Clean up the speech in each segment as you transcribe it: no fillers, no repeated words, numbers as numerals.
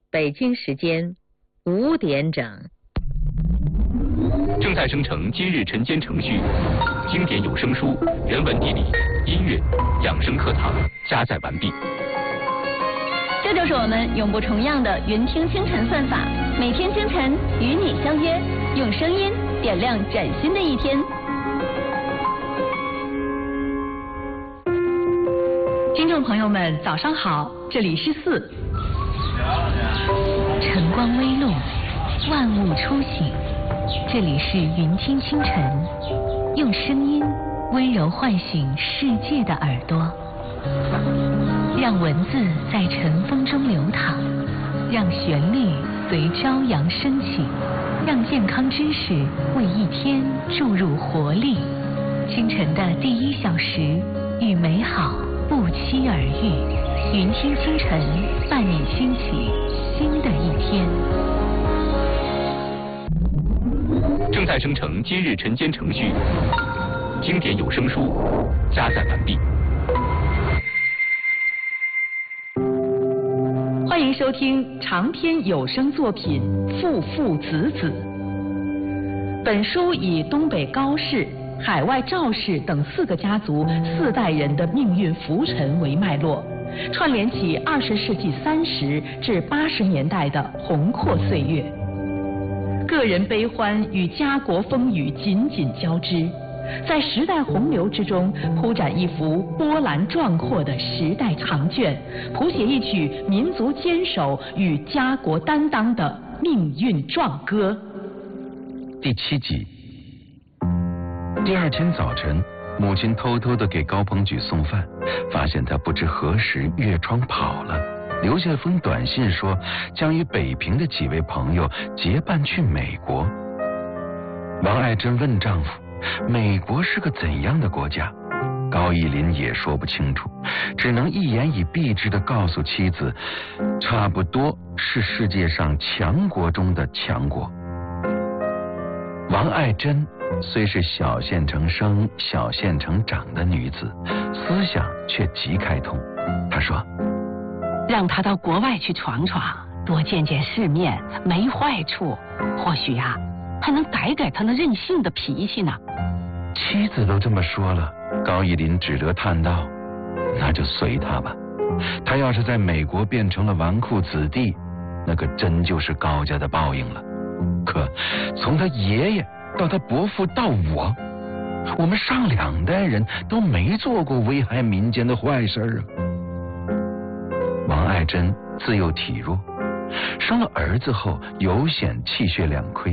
北京时间5点整。 正在生成今日晨间程序，经典有声书、人文地理、音乐、养生课堂加载完毕。 这就是我们永不重样的云听清晨算法，每天清晨与你相约，用声音点亮崭新的一天。听众朋友们，早上好，这里是4。 晨光微露，万物初醒，这里是云听清晨，用声音温柔唤醒世界的耳朵，让文字在晨风中流淌，让旋律随朝阳升起，让健康知识为一天注入活力。清晨的第1小时，与美好不期而遇。云听清晨，伴你兴起新的一天。 正在生成今日晨间程序，经典有声书加载完毕。 欢迎收听长篇有声作品《父父子子》。本书以东北高氏、海外赵氏等4个家族4代人的命运浮沉为脉络，串联起20世纪30至80年代的宏阔岁月，个人悲欢与家国风雨紧紧交织，在时代洪流之中铺展一幅波澜壮阔的时代长卷，谱写一曲民族坚守与家国担当的命运壮歌。 第7集。第2天早晨，母亲偷偷地给高鹏举送饭，发现他不知何时越窗跑了，留下封短信说将与北平的几位朋友结伴去美国。王爱珍问丈夫，美国是个怎样的国家？高义林也说不清楚，只能一言以蔽之地告诉妻子，差不多是世界上强国中的强国。王爱珍虽是小县城生、小县城长的女子，思想却极开通。她说， 让她到国外去闯闯，多见见世面，没坏处。或许啊，还能改改她那任性的脾气呢。 妻子都这么说了，高义林只得叹道，那就随他吧。他要是在美国变成了纨绔子弟，那可真就是高家的报应了。可从他爷爷到他伯父到我们上2代人都没做过危害民间的坏事啊。王爱珍自幼体弱，生了儿子后有显气血两亏。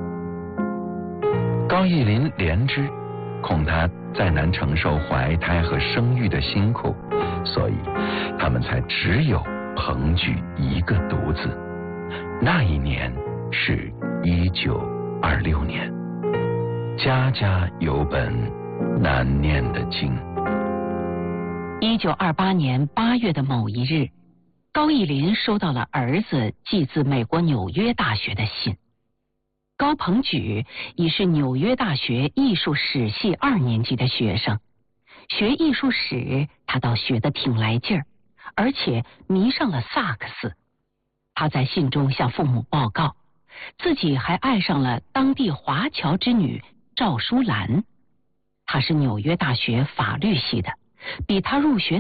高义林怜之，恐他再难承受怀胎和生育的辛苦，所以他们才只有彭举一个独子。那一年是1926年。家家有本难念的经。 1928年8月的某一日，高义林收到了儿子寄自美国纽约大学的信。高鹏举已是纽约大学艺术史系2年级的学生，学艺术史他倒学得挺来劲儿，而且迷上了萨克斯。他在信中向父母报告，自己还爱上了当地华侨之女赵淑兰。她是纽约大学法律系的，比他入学